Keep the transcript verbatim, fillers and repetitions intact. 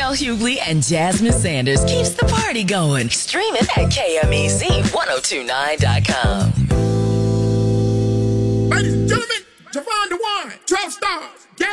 Al Hughley and Jasmine Sanders keeps the party going. Stream it at K M E Z ten twenty-nine dot com. Ladies and gentlemen, Javon DeWine, twelve stars.